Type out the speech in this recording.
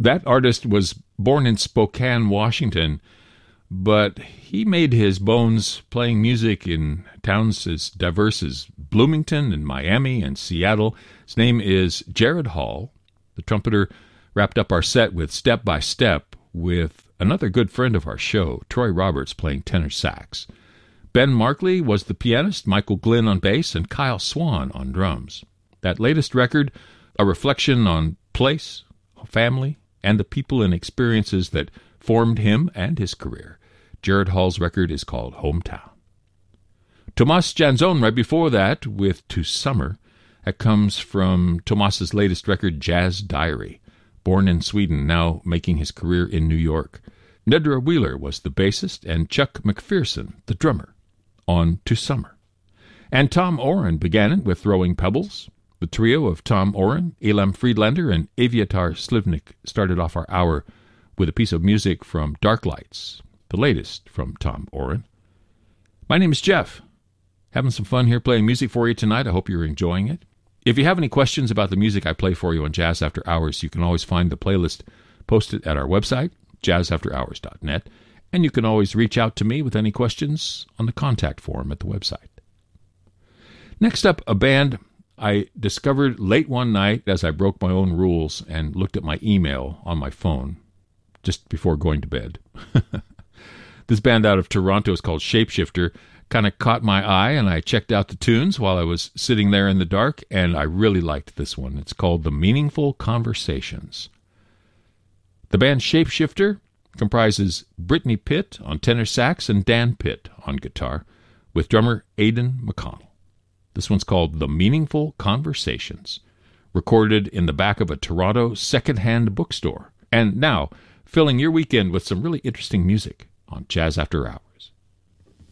That artist was born in Spokane, Washington, but he made his bones playing music in towns as diverse as Bloomington and Miami and Seattle. His name is Jared Hall. The trumpeter wrapped up our set with Step by Step with another good friend of our show, Troy Roberts, playing tenor sax. Ben Markley was the pianist, Michael Glynn on bass, and Kyle Swan on drums. That latest record, a reflection on place, family, and the people and experiences that formed him and his career. Jared Hall's record is called Hometown. Tomas Janzon right before that with To Summer. That comes from Tomas's latest record, Jazz Diary. Born in Sweden, now making his career in New York. Nedra Wheeler was the bassist and Chuck McPherson, the drummer, on To Summer. And Tom Oren began it with Throwing Pebbles. The trio of Tom Oren, Elam Friedlander, and Aviatar Slivnik started off our hour with a piece of music from Dark Lights, the latest from Tom Oren. My name is Jeff. Having some fun here playing music for you tonight. I hope you're enjoying it. If you have any questions about the music I play for you on Jazz After Hours, you can always find the playlist posted at our website, jazzafterhours.net, and you can always reach out to me with any questions on the contact form at the website. Next up, a band I discovered late one night as I broke my own rules and looked at my email on my phone just before going to bed. This band out of Toronto is called Shapeshifter. Kind of caught my eye, and I checked out the tunes while I was sitting there in the dark, and I really liked this one. It's called The Meaningful Conversations. The band Shapeshifter comprises Brittany Pitt on tenor sax and Dan Pitt on guitar, with drummer Aidan McConnell. This one's called The Meaningful Conversations, recorded in the back of a Toronto second-hand bookstore. And now, filling your weekend with some really interesting music on Jazz After Hours.